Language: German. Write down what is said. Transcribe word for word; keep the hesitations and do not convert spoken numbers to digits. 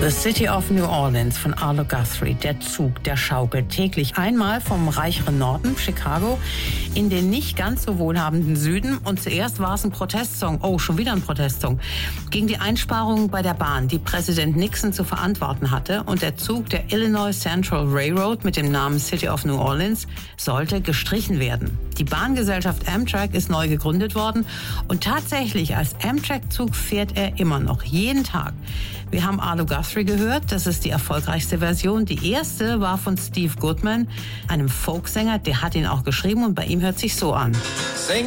The City of New Orleans von Arlo Guthrie. Der Zug, der schaukelt täglich einmal vom reicheren Norden, Chicago, in den nicht ganz so wohlhabenden Süden. Und zuerst war es ein Protestsong, oh, schon wieder ein Protestsong, gegen die Einsparungen bei der Bahn, die Präsident Nixon zu verantworten hatte. Und der Zug der Illinois Central Railroad mit dem Namen City of New Orleans sollte gestrichen werden. Die Bahngesellschaft Amtrak ist neu gegründet worden und tatsächlich als Amtrak-Zug fährt er immer noch, jeden Tag. Wir haben Arlo Guthrie gehört, das ist die erfolgreichste Version. Die erste war von Steve Goodman, einem Folksänger, der hat ihn auch geschrieben und bei ihm hört sich so an.